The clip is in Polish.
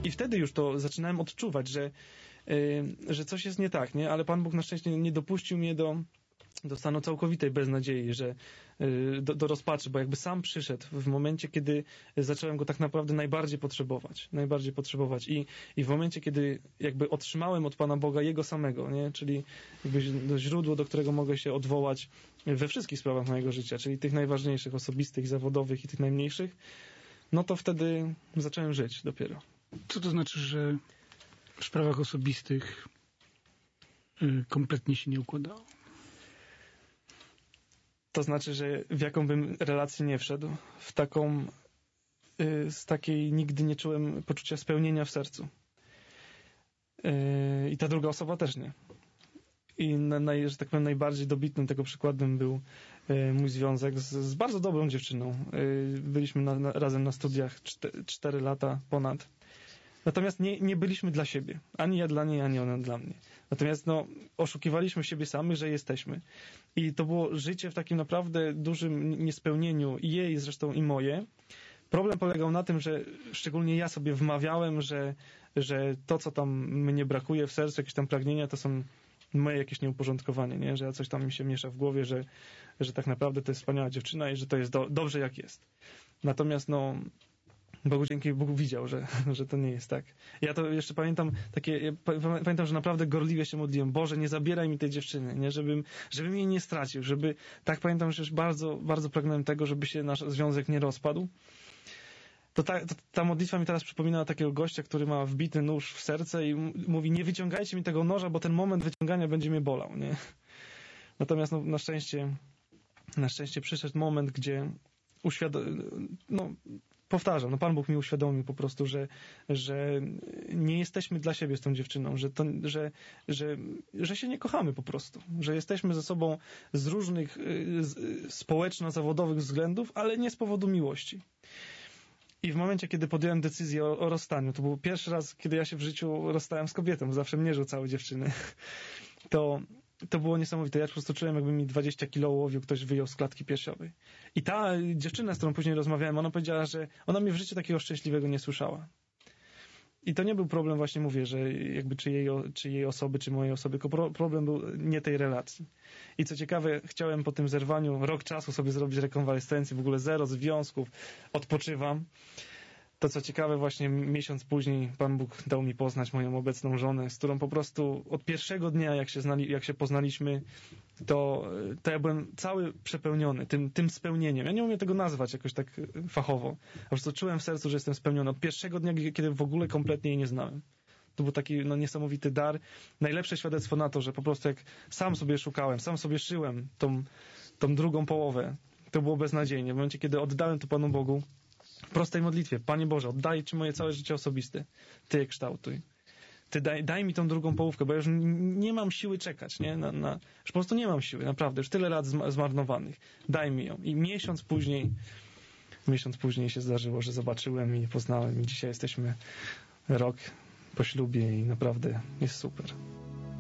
I wtedy już to zaczynałem odczuwać, że coś jest nie tak, nie? Ale Pan Bóg na szczęście nie dopuścił mnie do stanu całkowitej beznadziei, że do rozpaczy, bo jakby sam przyszedł w momencie, kiedy zacząłem go tak naprawdę najbardziej potrzebować i w momencie, kiedy jakby otrzymałem od Pana Boga Jego samego, nie? Czyli jakby źródło, do którego mogę się odwołać we wszystkich sprawach mojego życia, czyli tych najważniejszych, osobistych, zawodowych i tych najmniejszych, no to wtedy zacząłem żyć dopiero. Co to znaczy, że w sprawach osobistych kompletnie się nie układało? To znaczy, że w jaką bym relację nie wszedł, z takiej nigdy nie czułem poczucia spełnienia w sercu. I ta druga osoba też nie. I że tak powiem, najbardziej dobitnym tego przykładem był mój związek z bardzo dobrą dziewczyną. Byliśmy razem na studiach 4 lata ponad. Natomiast nie byliśmy dla siebie. Ani ja dla niej, ani ona dla mnie. Natomiast oszukiwaliśmy siebie samych, że jesteśmy. I to było życie w takim naprawdę dużym niespełnieniu i jej zresztą i moje. Problem polegał na tym, że szczególnie ja sobie wmawiałem, że to, co tam mnie brakuje w sercu, jakieś tam pragnienia, to są moje jakieś nieuporządkowanie, nie? Że ja coś tam mi się miesza w głowie, że tak naprawdę to jest wspaniała dziewczyna i że to jest dobrze jak jest. Natomiast Bogu dzięki, Bóg widział, że to nie jest tak. Ja to jeszcze pamiętam pamiętam, że naprawdę gorliwie się modliłem. Boże, nie zabieraj mi tej dziewczyny, nie? Żebym jej nie stracił, tak pamiętam, że już bardzo, bardzo pragnąłem tego, żeby się nasz związek nie rozpadł. Ta modlitwa mi teraz przypominała takiego gościa, który ma wbity nóż w serce i mówi, nie wyciągajcie mi tego noża, bo ten moment wyciągania będzie mnie bolał, nie? Natomiast na szczęście przyszedł moment, gdzie powtarzam, Pan Bóg mi uświadomił po prostu, że nie jesteśmy dla siebie z tą dziewczyną, że się nie kochamy po prostu, że jesteśmy ze sobą z różnych społeczno-zawodowych względów, ale nie z powodu miłości. I w momencie, kiedy podjąłem decyzję o rozstaniu, to był pierwszy raz, kiedy ja się w życiu rozstałem z kobietą, zawsze mnie rzucały dziewczyny, to było niesamowite. Ja po prostu czułem, jakby mi 20 kilo ołowiu ktoś wyjął z klatki piersiowej. I ta dziewczyna, z którą później rozmawiałem, ona powiedziała, że ona mnie w życiu takiego szczęśliwego nie słyszała. I to nie był problem, właśnie mówię, że jakby czy jej osoby, czy mojej osoby, tylko problem był nie tej relacji. I co ciekawe, chciałem po tym zerwaniu rok czasu sobie zrobić rekonwalescencję, w ogóle zero związków, odpoczywam. To co ciekawe, właśnie miesiąc później Pan Bóg dał mi poznać moją obecną żonę, z którą po prostu od pierwszego dnia, jak się poznaliśmy, to ja byłem cały przepełniony tym spełnieniem. Ja nie umiem tego nazwać jakoś tak fachowo. Po prostu czułem w sercu, że jestem spełniony. Od pierwszego dnia, kiedy w ogóle kompletnie jej nie znałem. To był taki niesamowity dar. Najlepsze świadectwo na to, że po prostu jak sam sobie szukałem, sam sobie szyłem tą drugą połowę, to było beznadziejnie. W momencie, kiedy oddałem to Panu Bogu, w prostej modlitwie, Panie Boże, oddaję Ci moje całe życie osobiste. Ty je kształtuj. Ty daj mi tą drugą połówkę, bo ja już nie mam siły czekać, nie? Już po prostu nie mam siły, naprawdę. Już tyle lat zmarnowanych. Daj mi ją. I miesiąc później się zdarzyło, że zobaczyłem i poznałem i dzisiaj jesteśmy rok po ślubie i naprawdę jest super.